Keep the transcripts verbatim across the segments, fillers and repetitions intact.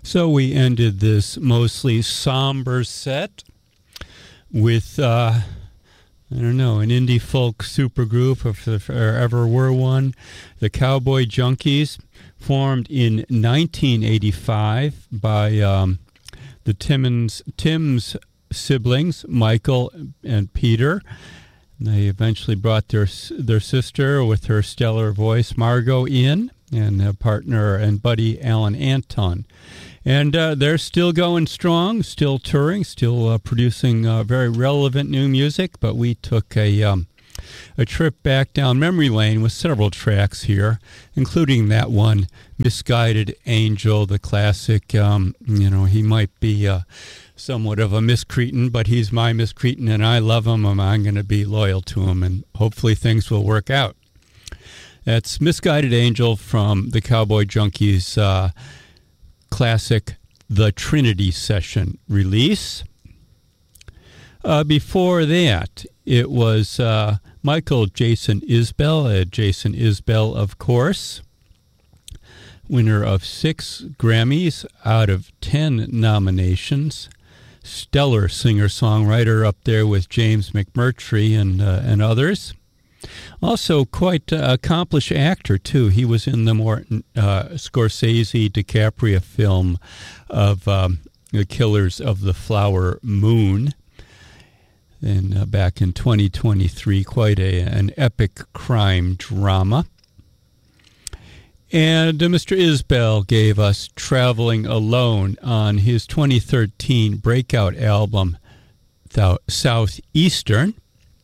So we ended this mostly somber set with, uh, I don't know, an indie folk supergroup, if there ever were one, the Cowboy Junkies, formed in nineteen eighty-five by um, the Timmons, Timms siblings, Michael and Peter. They eventually brought their their sister with her stellar voice, Margot, in, and their partner and buddy, Alan Anton. And uh, they're still going strong, still touring, still uh, producing uh, very relevant new music. But we took a um, a trip back down memory lane with several tracks here, including that one, Misguided Angel, the classic. Um, you know, he might be uh, somewhat of a miscreant, but he's my miscreant, and I love him, and I'm going to be loyal to him, and hopefully things will work out. That's Misguided Angel from the Cowboy Junkies' uh, classic The Trinity Session release. Uh, before that, it was uh, Michael Jason Isbell, uh, Jason Isbell, of course, winner of six Grammys out of ten nominations. Stellar singer-songwriter up there with James McMurtry and uh, and others. Also quite uh, accomplished actor, too. He was in the more uh, Scorsese DiCaprio film of um, The Killers of the Flower Moon. And uh, back in twenty twenty-three, quite a, an epic crime drama. And uh, Mister Isbell gave us Traveling Alone on his twenty thirteen breakout album, Thou- Southeastern.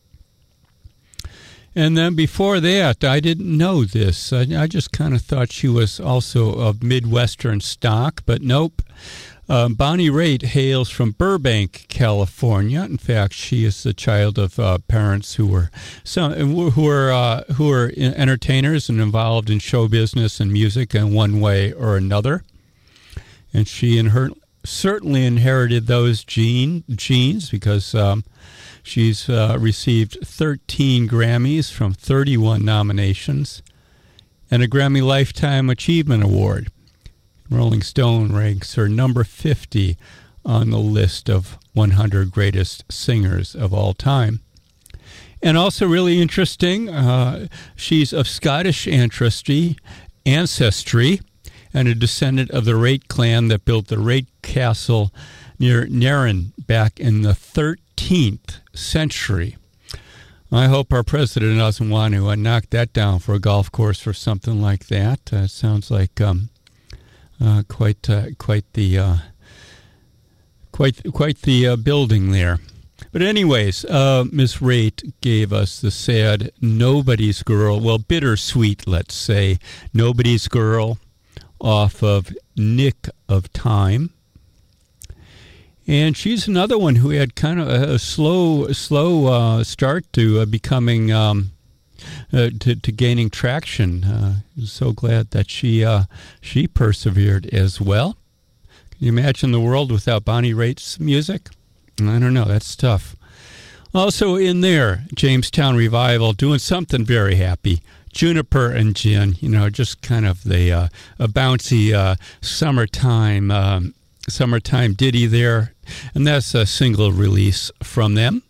And then before that, I didn't know this. I, I just kind of thought she was also of Midwestern stock, but nope. Uh, Bonnie Raitt hails from Burbank, California. In fact, she is the child of uh, parents who were some who were uh, who were entertainers and involved in show business and music in one way or another. And she and her certainly inherited those gene genes because um, she's uh, received thirteen Grammys from thirty-one nominations and a Grammy Lifetime Achievement Award. Rolling Stone ranks her number fifty on the list of one hundred greatest singers of all time. And also really interesting, uh, she's of Scottish ancestry, ancestry and a descendant of the Raitt clan that built the Raitt Castle near Nairn back in the thirteenth century. I hope our president doesn't want to uh, knock that down for a golf course or something like that. Uh, sounds like um, uh, quite uh, quite the uh, quite quite the uh, building there. But anyways, uh, Miss Raitt gave us the sad Nobody's Girl, well, bittersweet, let's say, Nobody's Girl off of Nick of Time. And she's another one who had kind of a slow, slow uh, start to uh, becoming, um, uh, to, to gaining traction. Uh, so glad that she uh, she persevered as well. Can you imagine the world without Bonnie Raitt's music? I don't know. That's tough. Also in there, Jamestown Revival doing something very happy. Juniper and Gin, you know, just kind of the uh, a bouncy uh, summertime um, summertime ditty there, and that's a single release from them.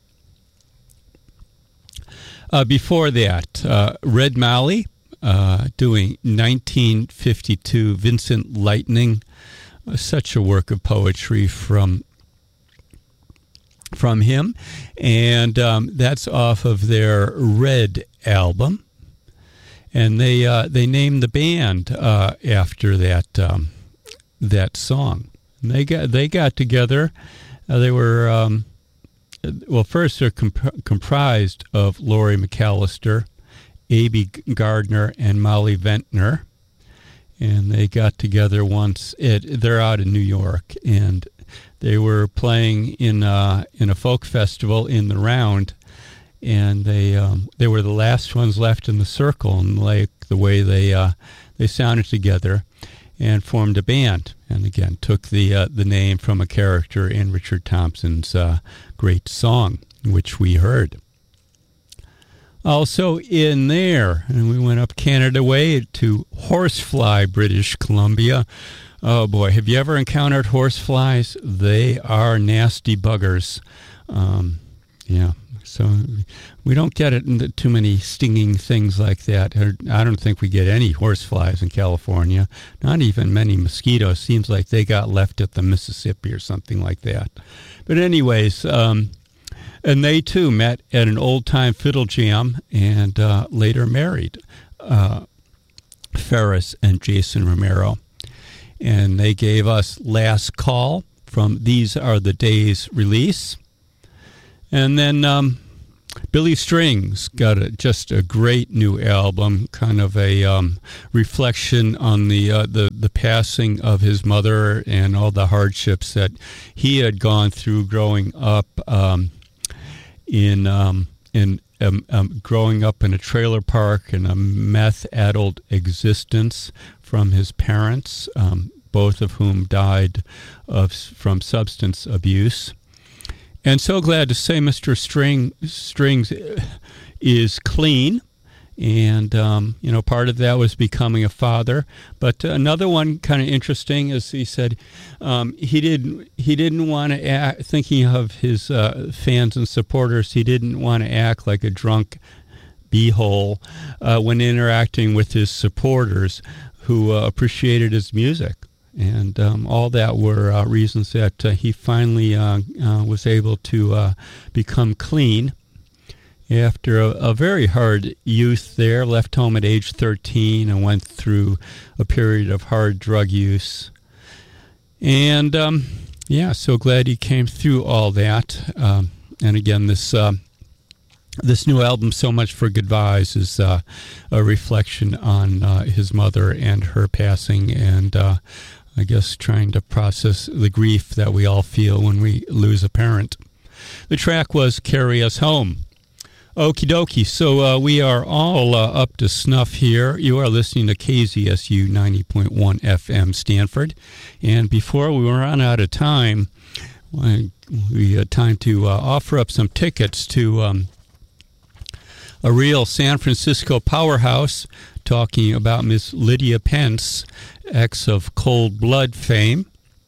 Uh, before that, uh, Red Malley uh, doing nineteen fifty-two Vincent Lightning, uh, such a work of poetry from. from him, and um, that's off of their Red album, and they uh, they named the band uh, after that um, that song. And they got they got together. Uh, they were um, well. First, they're comp- comprised of Laurie McAllister, A B Gardner, and Molly Ventnor, and they got together once. It, they're out in New York, and they were playing in uh, in a folk festival in the Round, and they um, they were the last ones left in the circle, and like the way they uh, they sounded together, and formed a band. And again, took the uh, the name from a character in Richard Thompson's uh, great song, which we heard. Also in there, and we went up Canada Way to Horsefly, British Columbia. Oh boy, have you ever encountered horseflies? They are nasty buggers. Um, yeah, so we don't get it into too many stinging things like that. I don't think we get any horseflies in California, not even many mosquitoes. Seems like they got left at the Mississippi or something like that. But anyways, um, and they too met at an old-time fiddle jam and uh, later married, uh, Ferris and Jason Romero. And they gave us Last Call from These Are the Days release. And then um, Billy Strings got a, just a great new album, kind of a um, reflection on the, uh, the the passing of his mother and all the hardships that he had gone through growing up um, in um, in um, um, growing up in a trailer park and a meth-addled existence from his parents, um, both of whom died of from substance abuse. And so glad to say Mister String, Strings is clean, and, um, you know, part of that was becoming a father. But another one kind of interesting is he said um, he, didn't, he didn't want to act, thinking of his uh, fans and supporters, he didn't want to act like a drunk beehole uh, when interacting with his supporters who uh, appreciated his music. And um, all that were uh, reasons that uh, he finally uh, uh, was able to uh, become clean after a, a very hard youth there, left home at age thirteen and went through a period of hard drug use. And, um, yeah, so glad he came through all that. Um, and again, this uh, this new album, So Much for Goodbyes, is uh, a reflection on uh, his mother and her passing, and uh, I guess trying to process the grief that we all feel when we lose a parent. The track was Carry Us Home. Okie dokie, so uh, we are all uh, up to snuff here. You are listening to K Z S U ninety point one F M Stanford. And before we run out of time, we had time to uh, offer up some tickets to um, a real San Francisco powerhouse, talking about Miss Lydia Pence, ex of Cold Blood fame.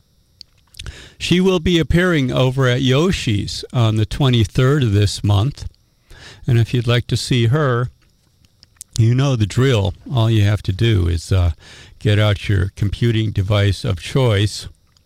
She will be appearing over at Yoshi's on the twenty-third of this month. And if you'd like to see her, you know the drill. All you have to do is uh, get out your computing device of choice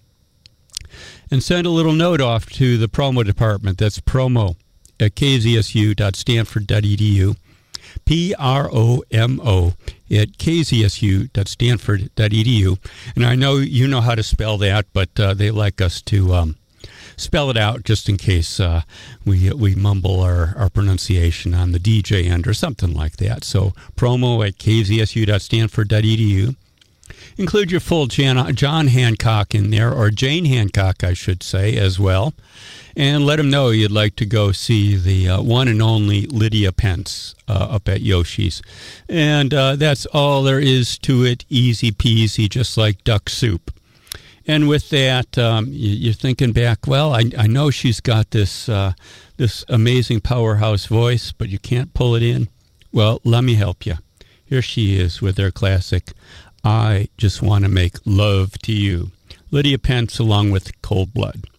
and send a little note off to the promo department. That's promo at k z s u dot stanford dot e d u. P R O M O at k z s u dot stanford dot e d u. And I know you know how to spell that, but uh, they like us to um, spell it out just in case uh, we we mumble our, our pronunciation on the D J end or something like that. So promo at k z s u dot stanford dot e d u. Include your full Jan, John Hancock in there, or Jane Hancock, I should say, as well. And let them know you'd like to go see the uh, one and only Lydia Pence uh, up at Yoshi's. And uh, that's all there is to it. Easy peasy, just like duck soup. And with that, um, you're thinking back, well, I, I know she's got this uh, this amazing powerhouse voice, but you can't pull it in. Well, let me help you. Here she is with her classic, I Just Want to Make Love to You. Lydia Pence along with Cold Blood.